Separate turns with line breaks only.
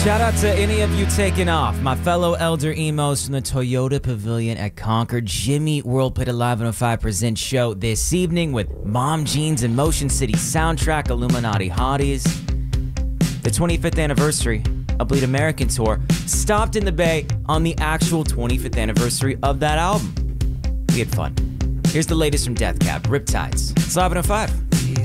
Shout out to any of you taking off. My fellow elder emos from the Toyota Pavilion at Concord. Jimmy World Pit Alive 105 presents show this evening with Mom Jeans and Motion City soundtrack, Illuminati Hotties. The 25th anniversary of Bleed American tour stopped in the Bay on the actual 25th anniversary of that album. We had fun. Here's the latest from Death Cab, Riptides. It's Live 105.